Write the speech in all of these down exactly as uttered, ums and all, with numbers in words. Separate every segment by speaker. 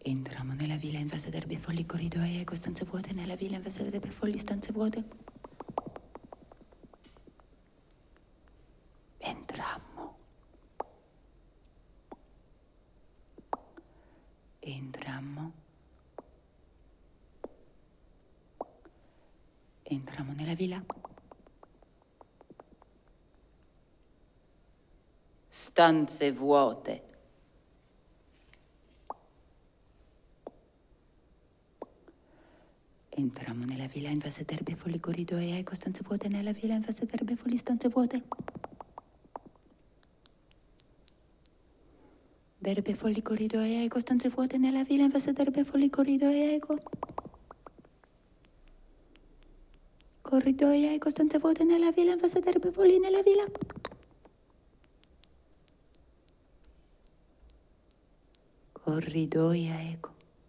Speaker 1: Entriamo nella villa invasa d'erbe folli, corridoi e stanze vuote. Nella villa invasa d'erbe folli, stanze vuote. Entrammo. Entrammo. Entrammo nella villa. Stanze vuote. Entrammo nella villa invasa d'erbe folli, corridoi e stanze vuote. Nella villa invasa d'erbe folli, stanze vuote. D'erbe folli, corridoi e stanze vuote. Nella villa invasa d'erbe folli, corridoi e corridoi e stanze vuote. Nella villa invasa d'erbe folli. Nella villa. Corridoia eco.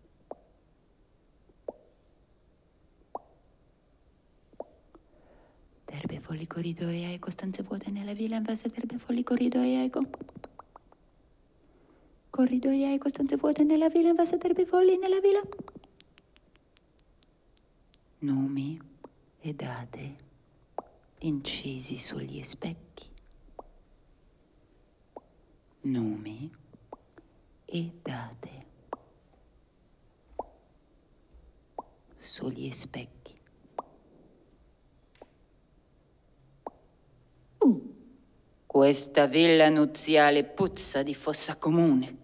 Speaker 1: D'erbe folli, corridoia eco. Stanze vuote nella villa invasa d'erbe folli, corridoia eco. Corridoia eco. Stanze vuote nella villa invasa d'erbe folli nella villa. Nomi e date incisi sugli specchi. Nomi e date sugli specchi. Questa villa nuziale puzza di fossa comune.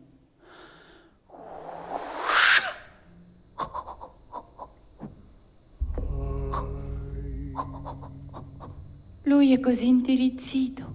Speaker 1: Lui è così intirizzito.